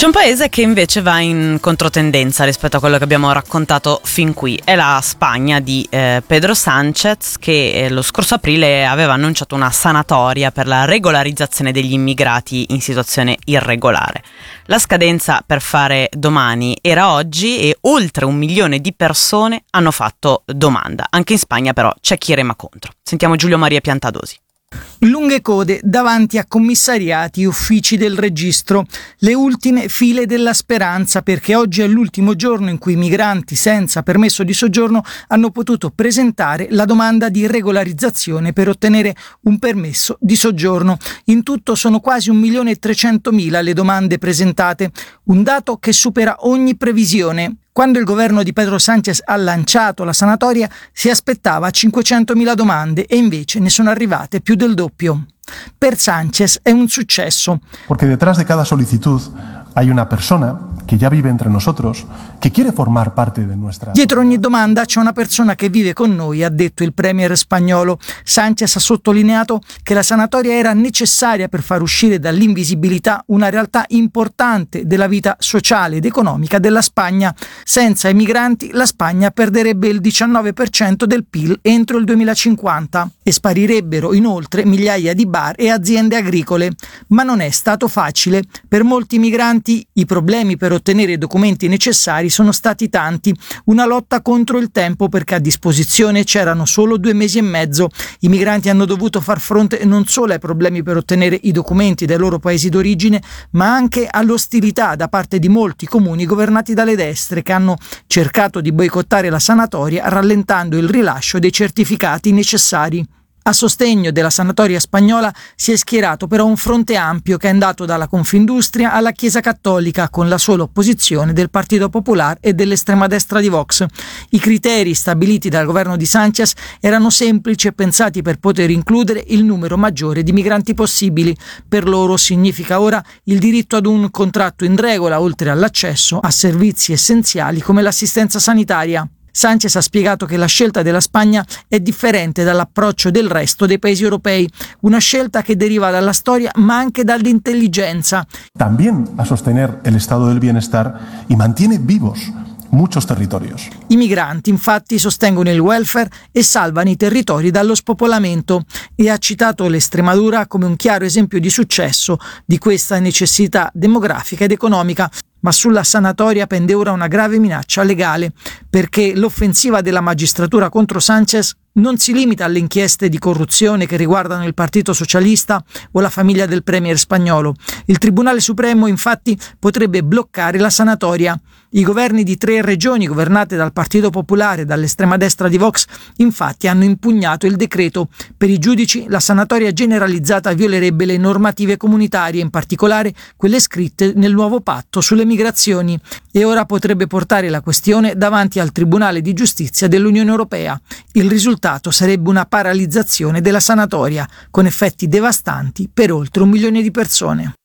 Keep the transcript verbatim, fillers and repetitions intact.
C'è un paese che invece va in controtendenza rispetto a quello che abbiamo raccontato fin qui, è la Spagna di eh, Pedro Sánchez, che eh, lo scorso aprile aveva annunciato una sanatoria per la regolarizzazione degli immigrati in situazione irregolare. La scadenza per fare domani era oggi e oltre un milione di persone hanno fatto domanda. Anche in Spagna però c'è chi rema contro. Sentiamo Giulio Maria Piantadosi. Lunghe code davanti a commissariati e uffici del registro, le ultime file della speranza, perché oggi è l'ultimo giorno in cui i migranti senza permesso di soggiorno hanno potuto presentare la domanda di regolarizzazione per ottenere un permesso di soggiorno. In tutto sono quasi un milione e trecentomila le domande presentate, un dato che supera ogni previsione. Quando il governo di Pedro Sánchez ha lanciato la sanatoria si aspettava cinquecentomila domande e invece ne sono arrivate più del doppio. Per Sánchez è un successo. Porque detrás de cada solicitud hay una persona que ya vive entre nosotros, che quiere formar parte de nuestra... Dietro ogni domanda c'è una persona che vive con noi, ha detto il premier spagnolo. Sánchez ha sottolineato che la sanatoria era necessaria per far uscire dall'invisibilità una realtà importante della vita sociale ed economica della Spagna. Senza i migranti la Spagna perderebbe il diciannove per cento del P I L entro il duemilacinquanta e sparirebbero inoltre migliaia di bar e aziende agricole. Ma non è stato facile. Per molti migranti i problemi per ottenere i documenti necessari sono stati tanti, una lotta contro il tempo perché a disposizione c'erano solo due mesi e mezzo. I migranti hanno dovuto far fronte non solo ai problemi per ottenere i documenti dai loro paesi d'origine, ma anche all'ostilità da parte di molti comuni governati dalle destre che hanno cercato di boicottare la sanatoria rallentando il rilascio dei certificati necessari. A sostegno della sanatoria spagnola si è schierato però un fronte ampio che è andato dalla Confindustria alla Chiesa Cattolica, con la sola opposizione del Partito Popular e dell'estrema destra di Vox. I criteri stabiliti dal governo di Sánchez erano semplici e pensati per poter includere il numero maggiore di migranti possibili. Per loro significa ora il diritto ad un contratto in regola, oltre all'accesso a servizi essenziali come l'assistenza sanitaria. Sánchez ha spiegato che la scelta della Spagna è differente dall'approccio del resto dei paesi europei, una scelta che deriva dalla storia ma anche dall'intelligenza. También a sostener el estado del bienestar y mantiene vivos muchos territorios. I migranti infatti sostengono il welfare e salvano i territori dallo spopolamento e ha citato l'Estremadura come un chiaro esempio di successo di questa necessità demografica ed economica. Ma sulla sanatoria pende ora una grave minaccia legale, perché l'offensiva della magistratura contro Sánchez non si limita alle inchieste di corruzione che riguardano il Partito Socialista o la famiglia del premier spagnolo. Il Tribunale Supremo infatti potrebbe bloccare la sanatoria. I governi di tre regioni governate dal Partito Popolare e dall'estrema destra di Vox infatti hanno impugnato il decreto. Per i giudici la sanatoria generalizzata violerebbe le normative comunitarie, in particolare quelle scritte nel nuovo patto sulle migrazioni, e ora potrebbe portare la questione davanti al Tribunale di Giustizia dell'Unione Europea. Il risultato sarebbe una paralizzazione della sanatoria, con effetti devastanti per oltre un milione di persone.